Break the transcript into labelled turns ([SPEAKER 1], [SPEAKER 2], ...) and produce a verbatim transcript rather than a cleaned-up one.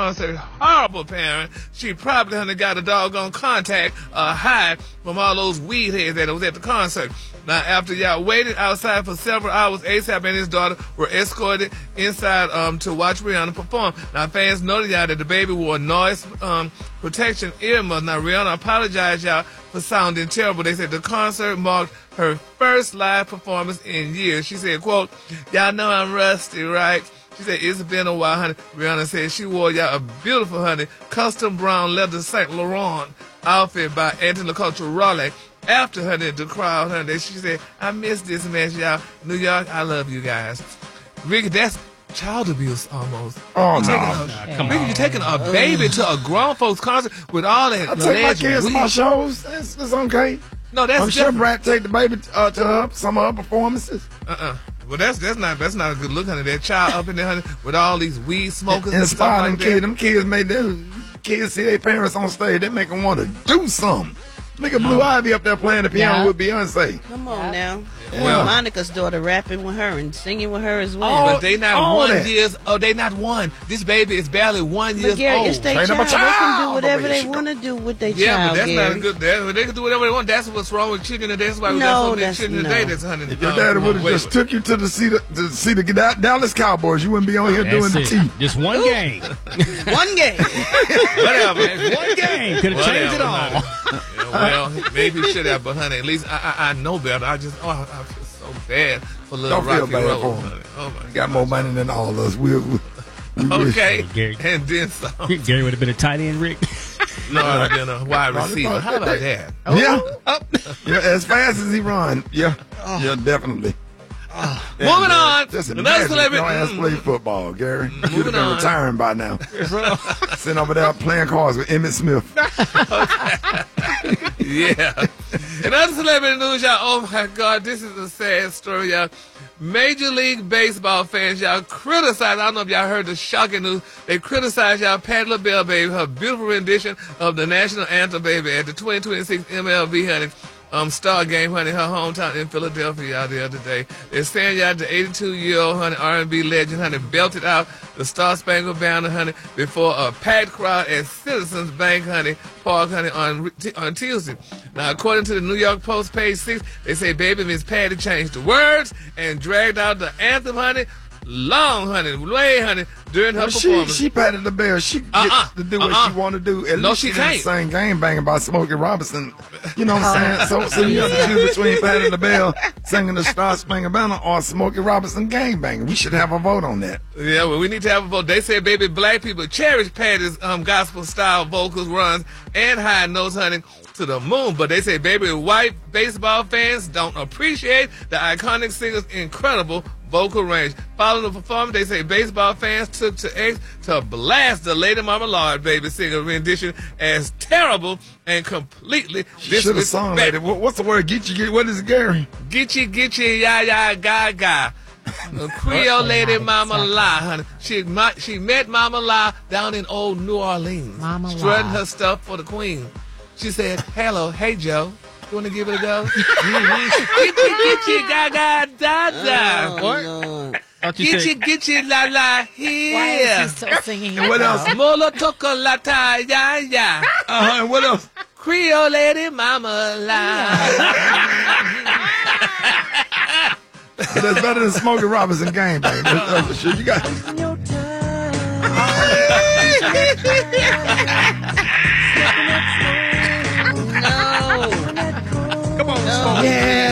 [SPEAKER 1] concert. Horrible parent. She probably honey got a doggone contact uh, high from all those weed heads that was at the concert. Now, after y'all waited outside for several hours, ASAP and his daughter were escorted inside um, to watch Rihanna perform. Now, fans noted y'all that the baby wore noise um, protection earmuffs. Now, Rihanna apologized y'all for sounding terrible. They said the concert marked her first live performance in years. She said, quote, y'all know I'm rusty, right? She said, it's been a while, honey. Rihanna said she wore y'all a beautiful, honey, custom brown leather Saint Laurent outfit by Anthony Culturale. After her, the crowd, honey, she said, I miss this mess, y'all. New York, I love you guys. Ricky, that's child abuse almost.
[SPEAKER 2] Oh,
[SPEAKER 1] you're
[SPEAKER 2] no.
[SPEAKER 1] A,
[SPEAKER 2] no come
[SPEAKER 1] Ricky,
[SPEAKER 2] on.
[SPEAKER 1] you're taking a baby to a grown folks concert with all that.
[SPEAKER 2] I take my kids to my shows. That's, that's okay.
[SPEAKER 1] No, that's
[SPEAKER 2] I'm sure Brad take the baby uh, to her, some of her performances.
[SPEAKER 1] Uh-uh. Well, that's that's not that's not a good look, honey. That child up in there, honey, with all these weed smokers and,
[SPEAKER 2] and
[SPEAKER 1] stuff
[SPEAKER 2] inspire
[SPEAKER 1] like
[SPEAKER 2] them
[SPEAKER 1] that.
[SPEAKER 2] kids. Them kids made them kids see their parents on stage. They make them want to do something. Look at Blue Ivy up there playing the piano
[SPEAKER 3] Yeah.
[SPEAKER 2] with Beyonce.
[SPEAKER 4] Come on now.
[SPEAKER 2] Yeah.
[SPEAKER 4] Well, Monica's daughter rapping with her and singing with her as well.
[SPEAKER 1] Oh, but they not
[SPEAKER 2] all
[SPEAKER 1] one
[SPEAKER 2] that.
[SPEAKER 1] years. Oh, they not one. This baby is barely one years
[SPEAKER 4] But Gary,
[SPEAKER 1] old.
[SPEAKER 4] it's their
[SPEAKER 2] Train
[SPEAKER 4] child.
[SPEAKER 2] up a
[SPEAKER 4] They can
[SPEAKER 2] child.
[SPEAKER 4] do whatever
[SPEAKER 2] But
[SPEAKER 4] they
[SPEAKER 2] she
[SPEAKER 4] want to do with their
[SPEAKER 1] Yeah,
[SPEAKER 4] child,
[SPEAKER 1] but that's
[SPEAKER 4] Gary.
[SPEAKER 1] not a good. That, they can do whatever they want. That's what's wrong with children today. That's why
[SPEAKER 4] No,
[SPEAKER 1] that's what
[SPEAKER 4] that's-
[SPEAKER 1] children
[SPEAKER 4] no.
[SPEAKER 1] today. That's honey.
[SPEAKER 2] If your
[SPEAKER 1] uh,
[SPEAKER 2] daddy would have
[SPEAKER 1] wait,
[SPEAKER 2] just
[SPEAKER 1] wait.
[SPEAKER 2] took you to the see the, to see the Da- Dallas Cowboys, you wouldn't be on here doing
[SPEAKER 3] That's
[SPEAKER 2] the
[SPEAKER 3] it.
[SPEAKER 2] tea.
[SPEAKER 3] Just one game.
[SPEAKER 4] One game.
[SPEAKER 1] whatever.
[SPEAKER 3] One game. Could have changed it all.
[SPEAKER 1] Whatever, yeah, well, maybe he should have, but honey, at least I, I, I know better. I just, oh, I feel so bad for little
[SPEAKER 2] Don't feel
[SPEAKER 1] Rocky
[SPEAKER 2] bad
[SPEAKER 1] Road,
[SPEAKER 2] for him.
[SPEAKER 1] honey. Oh my
[SPEAKER 2] Got more money than all of us. We, we, we wish.
[SPEAKER 1] Okay,
[SPEAKER 3] Gary.
[SPEAKER 1] and then some.
[SPEAKER 3] Gary would have been a tight end, Rick.
[SPEAKER 1] No, I'd have been a wide
[SPEAKER 2] No,
[SPEAKER 1] receiver. How about that?
[SPEAKER 2] Yeah. yeah, as fast as he run. Yeah, yeah, definitely.
[SPEAKER 1] Moving on.
[SPEAKER 2] Just
[SPEAKER 1] Another
[SPEAKER 2] imagine
[SPEAKER 1] celebrity.
[SPEAKER 2] your ass play football, Gary. You'd have been
[SPEAKER 1] on.
[SPEAKER 2] retiring by now. Sitting over there playing cards with Emmitt Smith.
[SPEAKER 1] Yeah. Another celebrity news, y'all. Oh my God, this is a sad story, y'all. Major League Baseball fans, y'all criticize. I don't know if y'all heard the shocking news. They criticize y'all Patti LaBelle, baby, her beautiful rendition of the national anthem, baby, at the twenty twenty-six M L B, honey. Um, Star Game, honey, her hometown in Philadelphia, y'all, the other day. They're saying, y'all, the eighty-two-year-old, honey, R and B legend, honey, belted out the Star Spangled Banner, honey, before a packed crowd at Citizens Bank, honey, Park, honey, on on Tuesday. Now, according to the New York Post, page six, they say, baby, Miss Patty changed the words and dragged out the anthem, honey, long, honey, way, honey, during her
[SPEAKER 2] Well, she
[SPEAKER 1] performance.
[SPEAKER 2] she patted the bell. She gets
[SPEAKER 1] Uh-uh.
[SPEAKER 2] to do what
[SPEAKER 1] Uh-uh.
[SPEAKER 2] she want to do. At
[SPEAKER 1] No,
[SPEAKER 2] least
[SPEAKER 1] she
[SPEAKER 2] didn't
[SPEAKER 1] can't.
[SPEAKER 2] sing Game Banging by Smokey Robinson. You know what I'm saying? So, so you have to choose between Patty LaBelle singing the Star Spangled Banner or Smokey Robinson Game Banging. We should have a vote on that.
[SPEAKER 1] Yeah, well, we need to have a vote. They say, baby, black people cherish Patty's um, gospel-style vocals, runs, and high notes, honey, to the moon. But they say, baby, white baseball fans don't appreciate the iconic singer's incredible vocal range. Following the performance, they say baseball fans took to X to blast the Lady Marmalade, baby, singer rendition as terrible and completely
[SPEAKER 2] She should have sung like that.
[SPEAKER 1] disrespectful.
[SPEAKER 2] What- What's the word? Get you, get, what is it, Gary?
[SPEAKER 1] Gitchy, gitchy, ya, ya, gaga. A Creole lady, Mama La, honey. She, ma- she met Mama La down in old New Orleans,
[SPEAKER 3] Mama La.
[SPEAKER 1] strutting her stuff for the queen. She said, hello, hey, Joe. You want to give it a go? Gitchy, gitchy, gaga, da, da.
[SPEAKER 4] Lord.
[SPEAKER 3] Thought you
[SPEAKER 1] Gitchy,
[SPEAKER 3] said,
[SPEAKER 1] gitchy, la, la,
[SPEAKER 5] Why
[SPEAKER 1] here.
[SPEAKER 5] is he still singing?
[SPEAKER 2] And what else?
[SPEAKER 1] Molo chocolata, ya, ya.
[SPEAKER 2] Uh-huh, and what else?
[SPEAKER 1] Creole lady, Mama La.
[SPEAKER 2] That's better than Smokey Robinson Game Banging. That's- that's- You got.